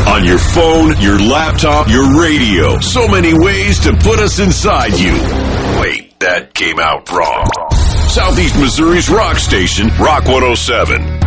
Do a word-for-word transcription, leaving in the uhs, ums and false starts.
On your phone, your laptop, your radio. So many ways to put us inside you. Wait, that came out wrong. Southeast Missouri's rock station, Rock one oh seven.